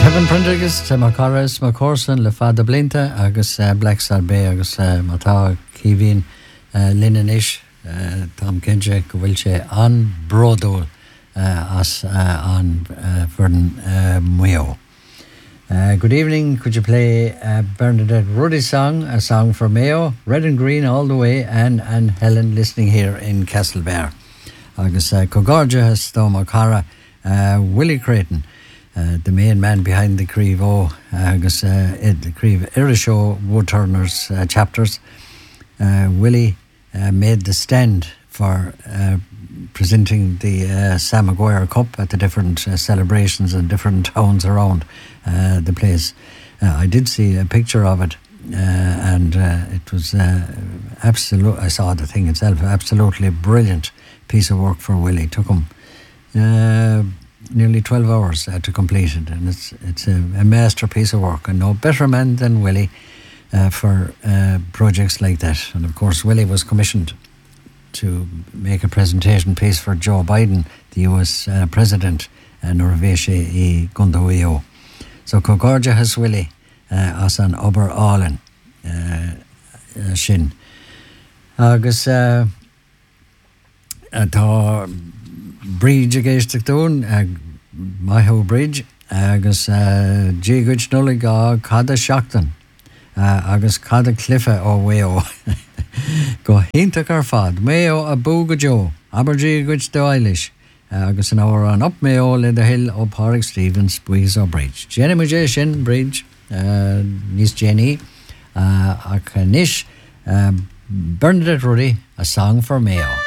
Kevin Prendergast, Macaras, Macorson, Le Fada Blinta, agus Black Star Bay, agus Mata Kevin, Linnanish, Tom Kenja, Wilche, on Brodo, as on Fern Muyo. Good evening. Could you play Bernadette Ruddy's song, a song for Mayo, Red and Green all the way, and Helen listening here in Castlebar. Agus Cogorja has Stoma Cara, Willie Creighton, the main man behind the Crevo, agus the Crevo Irishow Woodturners chapters. Willie made the stand for presenting the Sam Maguire Cup at the different celebrations in different towns around the place. I did see a picture of it, and it was absolute. I saw the thing itself, absolutely brilliant piece of work for Willie. Took him nearly 12 hours to complete it, and it's a masterpiece of work, and no better man than Willie for projects like that. And of course, Willie was commissioned to make a presentation piece for Joe Biden, the US President, Norvéise I Gundaweo. So Cogorja has Willie as an Ober Allen Shin. Agus tá bridge a géisteach dún, Maho Bridge, agus Jiguch Nullig Cada Shaachtan, agus Cada Cliffe ó Weo. Go hintach ar fad, Mayo a Búga Joe, Abergee Gwich do Eilish, agus an hour on up Mayo le the hill up Horrick Stevens, Buies or Bridge. Jenny Mujay Shin Bridge, Nis Jenny, a Kanish, Bernadette Ruddy, a song for Mayo.